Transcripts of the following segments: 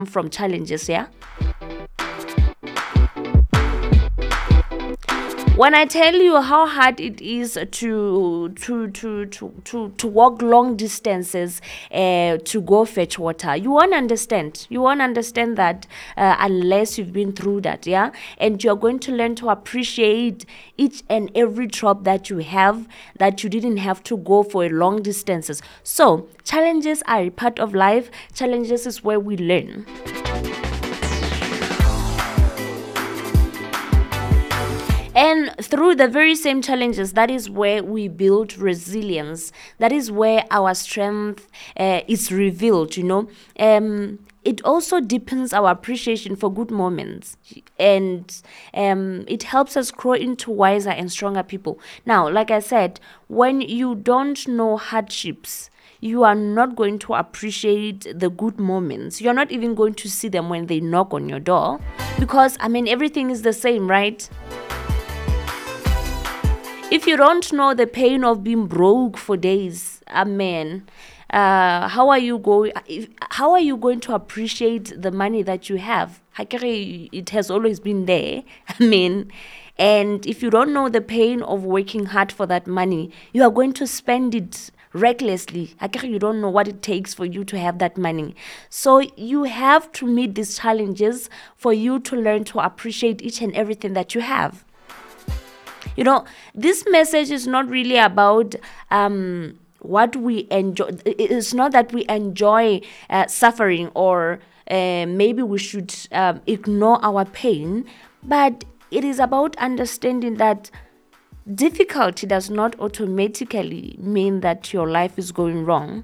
from challenges, yeah? When I tell you how hard it is to walk long distances to go fetch water, you won't understand. You won't understand that unless you've been through that, yeah. And you're going to learn to appreciate each and every drop that you have, that you didn't have to go for long distances. So challenges are a part of life. Challenges is where we learn. And through the very same challenges, that is where we build resilience. That is where our strength is revealed, It also deepens our appreciation for good moments, and it helps us grow into wiser and stronger people. Now, like I said, when you don't know hardships, you are not going to appreciate the good moments. You're not even going to see them when they knock on your door, because everything is the same, right? If you don't know the pain of being broke for days, how are you going to appreciate the money that you have? It has always been there. And if you don't know the pain of working hard for that money, you are going to spend it recklessly. You don't know what it takes for you to have that money. So you have to meet these challenges for you to learn to appreciate each and everything that you have. This message is not really about what we enjoy. It's not that we enjoy suffering, or maybe we should ignore our pain, but it is about understanding that difficulty does not automatically mean that your life is going wrong.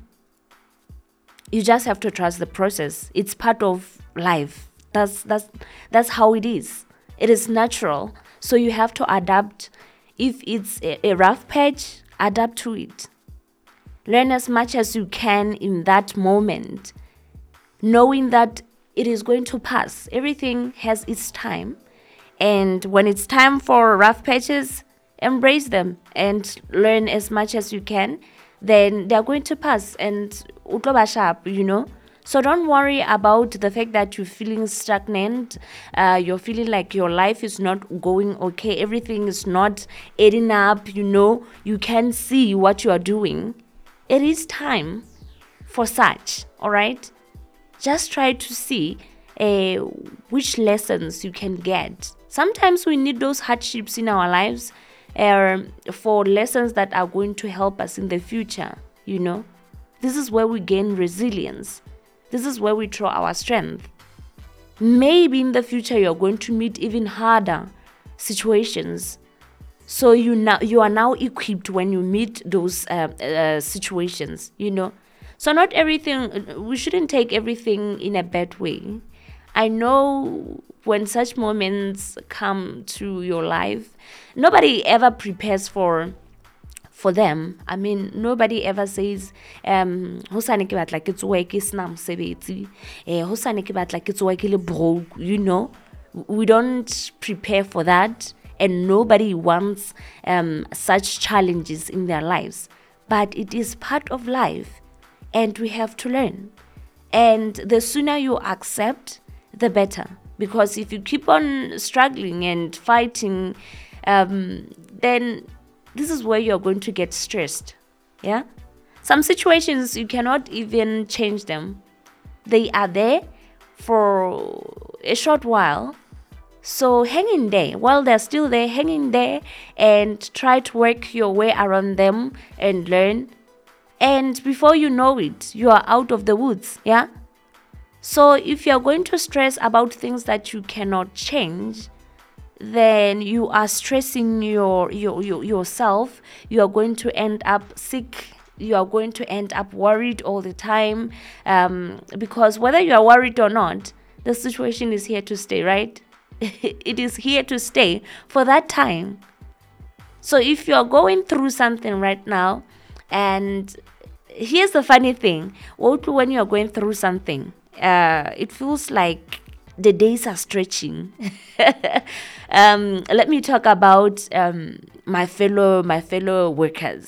You just have to trust the process. It's part of life. That's how it is. It is natural. So you have to adapt. If it's a rough patch, adapt to it. Learn as much as you can in that moment, knowing that it is going to pass. Everything has its time. And when it's time for rough patches, embrace them and learn as much as you can. Then they're going to pass, and utloba sharp, So don't worry about the fact that you're feeling stagnant. You're feeling like your life is not going okay. Everything is not adding up, You can see what you are doing. It is time for such, all right? Just try to see which lessons you can get. Sometimes we need those hardships in our lives for lessons that are going to help us in the future, This is where we gain resilience. This is where we draw our strength. Maybe in the future you're going to meet even harder situations. So you are now equipped when you meet those situations, So not everything, we shouldn't take everything in a bad way. I know when such moments come to your life, nobody ever prepares for them. Nobody ever says, hosane ke batla ke tsoe ke sena mosebetsi, hosane ke batla ke tsoe ke le broke, We don't prepare for that, and nobody wants such challenges in their lives. But it is part of life, and we have to learn. And the sooner you accept, the better. Because if you keep on struggling and fighting, then this is where you're going to get stressed. Yeah? Some situations, you cannot even change them. They are there for a short while. So hang in there. While they're still there, hang in there and try to work your way around them and learn. And before you know it, you are out of the woods. Yeah? So if you're going to stress about things that you cannot change, then you are stressing yourself. You are going to end up sick. You are going to end up worried all the time, because whether you are worried or not, the situation is here to stay, right? It is here to stay for that time. So if you are going through something right now, and here's the funny thing, when you are going through something, it feels like the days are stretching. Let me talk about my fellow workers.